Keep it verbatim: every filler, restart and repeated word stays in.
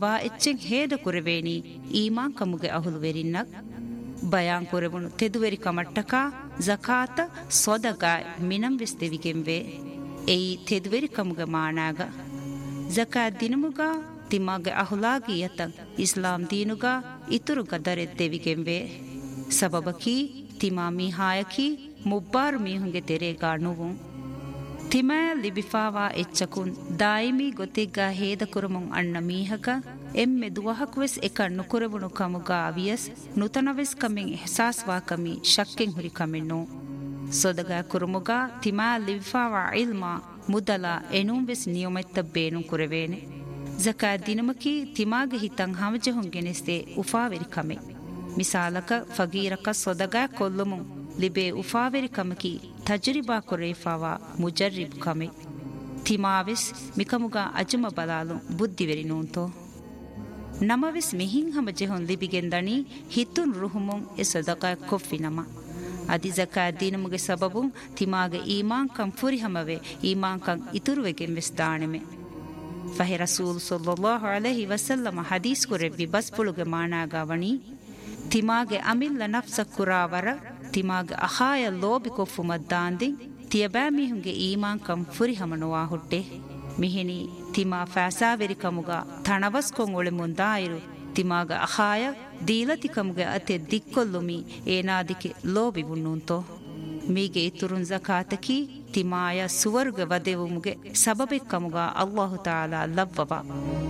ವಾ ಎಚ್ಚೆಂ ಹೇದ ಕುರವೇನಿ ಈಮಾನ್ ಕಮುಗೆ ಅಹುಲು ವೆರಿನ್ನಕ್ ಬಯಾನ್ ಕುರವನು ತೆದುವೆರಿ ಕಮಟ್ಟಕ ಜಕಾತ ಸೊದಗಾಯ್ ಮಿನಂ ವೆಸ್ ದೆವಿಗೆಂವೆ ಎಯಿ ತೆದುವೆರಿ ಕಮುಗೆ ಮಾನಾಗ ಜಕಾತ್ ದಿನಮುಗ ತಿಮಗೆ ಅಹುಲಾಗಿ ಯತಂ ಇಸ್ಲಾಂ ದೀನುಗ ಇತುರು ಗದರೆ ದೆವಿಗೆಂವೆ ಸಬಬಕಿ ತಿಮಾ ಮೀಹಾಯಕಿ ಮುಬ್ಬಾರು ಮೀಹುಂಗೆ ತೆರೆಗಾ ನುವು ತಿಮಾ ಲಿಬಿಫಾವಾ ಎಚ್ಚಕುನ್ ದಾಯಿಮಿ ಗೊತ್ತಿಗ್ಗಾ ಹೇದ ಕುರಮುಂ ಅಣ್ಣ ಮೀಹಕ ಎಮ್ಮೆ ದುವಹಕ್ವೆಸ್ ಎಕಣ್ ನುಕುರವುಣು ಕಮುಗಾ ಅವಿಯಸ್ ನುತನವೆಸ್ ಕಮೆಂ ಎಹ್ಸಾಸ್ವಾ ಕಮಿ ಶಕ್ಕೆಂ ಹುರಿ ಕಮೆನ್ನು ಸೊದಗಾ ಕುರುಮುಗಾ ತಿಮಾ ಲಿಬಿಫಾವಾ ಇಲ್ಮಾ ಮುದಲ ಎನುಂವೆಸ್ ನಿಯಮೆತ್ತ ಬೇನು ಕುರವೇನೆ ಜಕಾ ದಿನಮಕಿ ತಿಮಾಗೆ ಹಿತಂ ಹಮಜಹುಂ ಗೆನೆಸ್ತೆ ಉಫಾವೆರಿ ಕಮೆ ಮಿಸಾಲಕ ಫಗೀರಕ ಸೊದಗಾ ಕೊಲ್ಲುಮುಂ ಲಿಬೆ ಉಫಾವೆರಿ ಕಮಕಿ ತಜರಿಬಾ ಕೊರೇಫಾವಾ ಮುಜರ್ರಿಬ್ ಕಮೆ ತಿಮಾವೆಸ್ ಮಿಕಮುಗಾ ಅಜಮ ಬಲಾಲು ಬುದ್ಧಿವೆರಿ ನೂಂತೋ ನಮವೆಸ್ ಮಿಹಿಂ ಹಮಜೆಹೊನ್ ಲಿಬಿಗೆಂದಣಿ ಹಿತುನ್ ರುಹುಮುಂ ಎ ಸದಕಾ ಕೊಫ್ಫಿ ನಮ ಅದಿ ಜಕಾ ದೀನಮುಗೆ ಸಬಬುಂ ತಿಮಾಗೆ ಈಮಾನ್ ಕಂ ಫುರಿ ಹಮವೆ ಈಮಾನ್ ಕಂ ಇತುರುವೆಗೆಂ ವೆಸ್ ದಾಣೆಮೆ ಫಹೆ ರಸೂಲ್ ಸಲ್ಲಲ್ಲಾಹು ಅಲೈಹಿ ವಸಲ್ಲಮ ಹದೀಸ್ ಕುರೆವ್ವಿ ಬಸ್ಪುಳುಗೆ ಮಾನಾಗಾವಣಿ ತಿಮಾಗೆ ಅಮಿಲ್ಲ ನಫ್ಸ ಕುರಾವರ ತಿಮಾಗೆ ಅಹಾಯ ಲೋಬಿ ಕೊಫ್ಫು ಮದ್ದಾಂದಿ ತಿಯಬಾ ಮಿಹುಂಗೆ ಈಮಾನ್ ಕಂ ಫುರಿ ಹಮನುವಾ ಹುಟ್ಟೆ ಮಿಹಿನಿ ತಿಮಾ ಫಾಸಾವೆರಿ ಕಮುಗ ಥಣವಸ್ ಕೊಂಗ್ ಒಳೆ ಮುಂದಾಯಿರು ತಿಮಾಗ ಅಹಾಯ ದೀಲತಿ ಕಮುಗೆ ಅತೆ ದಿಕ್ಕೊಲ್ಲುಮಿ ಏನಾದಿಕೆ ಲೋಬಿ ಬುಣ್ಣುಂತೋ ಮೀಗೆ ಇತುರುನ್ ಜಕಾತಕಿ ತಿಮಾಯ ಸುವರ್ಗ ವದೆವುಮುಗೆ ಸಬಬೆ ಕಮುಗ ಅಲ್ಲಾಹು ತಾಲಾ ಲವ್ವವ